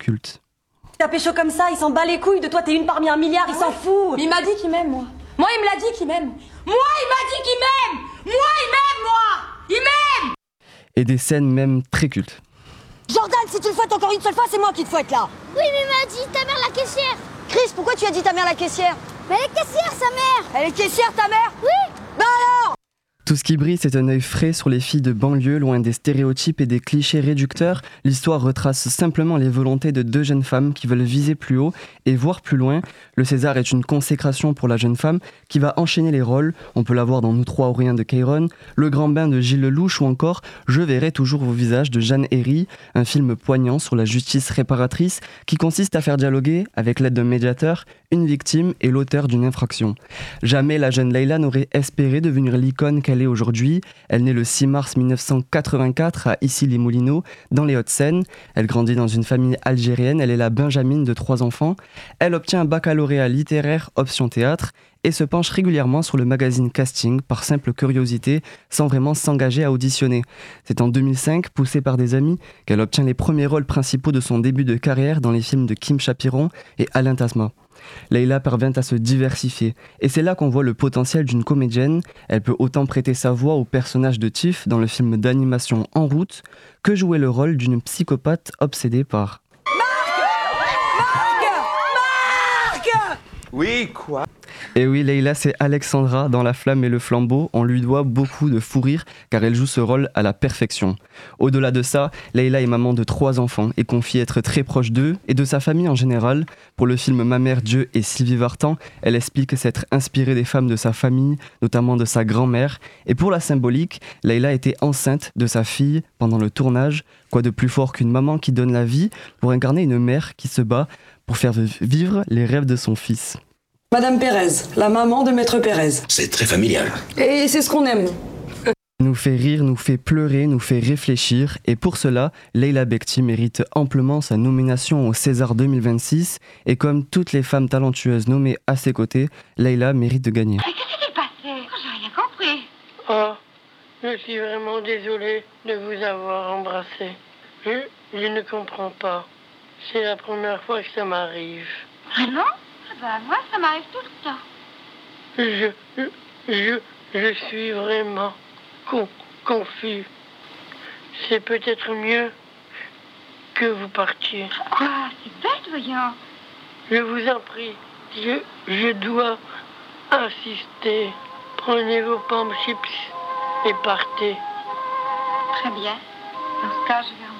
culte. T'as pécho comme ça, il s'en bat les couilles de toi, t'es une parmi un milliard, il s'en fout. Il m'a dit qu'il m'aime, moi. Moi, il me l'a dit qu'il m'aime. Moi, il m'a dit qu'il m'aime. Moi, il m'aime, moi. Il m'aime. Et des scènes même très cultes. Jordan, si tu le fouettes encore une seule fois, c'est moi qui te fouette là. Oui, mais m'a dit ta mère la caissière. Chris, pourquoi tu as dit ta mère la caissière? Mais elle est caissière, sa mère. Elle est caissière, ta mère? Oui. Bah alors? Tout ce qui brille, c'est un œil frais sur les filles de banlieue, loin des stéréotypes et des clichés réducteurs. L'histoire retrace simplement les volontés de deux jeunes femmes qui veulent viser plus haut et voir plus loin. Le César est une consécration pour la jeune femme qui va enchaîner les rôles. On peut la voir dans Nous trois ou rien de Kairon, Le Grand Bain de Gilles Lelouch ou encore Je verrai toujours vos visages de Jeanne Herry, un film poignant sur la justice réparatrice qui consiste à faire dialoguer, avec l'aide d'un médiateur, une victime et l'auteur d'une infraction. Jamais la jeune Leïla n'aurait espéré devenir l'icône qu'elle est aujourd'hui. Elle naît le 6 mars 1984 à Issy-les-Moulineaux, dans les Hauts-de-Seine. Elle grandit dans une famille algérienne, elle est la benjamine de 3 enfants. Elle obtient un baccalauréat littéraire option théâtre et se penche régulièrement sur le magazine Casting par simple curiosité, sans vraiment s'engager à auditionner. C'est en 2005, poussée par des amis, qu'elle obtient les premiers rôles principaux de son début de carrière dans les films de Kim Chapiron et Alain Tasma. Leïla parvient à se diversifier, et c'est là qu'on voit le potentiel d'une comédienne. Elle peut autant prêter sa voix au personnage de Tiff dans le film d'animation En route, que jouer le rôle d'une psychopathe obsédée par... Marc. Oui, quoi? Et oui, Leïla, c'est Alexandra dans La Flamme et le Flambeau. On lui doit beaucoup de fou rire car elle joue ce rôle à la perfection. Au-delà de ça, Leïla est maman de 3 enfants et confie être très proche d'eux et de sa famille en général. Pour le film Ma mère Dieu et Sylvie Vartan, elle explique s'être inspirée des femmes de sa famille, notamment de sa grand-mère. Et pour la symbolique, Leïla était enceinte de sa fille pendant le tournage. Quoi de plus fort qu'une maman qui donne la vie pour incarner une mère qui se bat pour faire vivre les rêves de son fils. Madame Pérez, la maman de Maître Pérez. C'est très familial. Et c'est ce qu'on aime. Nous fait rire, nous fait pleurer, nous fait réfléchir. Et pour cela, Leïla Bekti mérite amplement sa nomination au César 2026. Et comme toutes les femmes talentueuses nommées à ses côtés, Leïla mérite de gagner. Mais qu'est-ce qui s'est passé? J'ai rien compris. Oh, je suis vraiment désolée de vous avoir embrassé. Je ne comprends pas. C'est la première fois que ça m'arrive. Vraiment? Bah, moi, ça m'arrive tout le temps. Je suis vraiment confus. C'est peut-être mieux que vous partiez. Quoi? C'est bête, voyons. Je vous en prie, je dois insister. Prenez vos pommes chips et partez. Très bien. Dans ce cas, je vais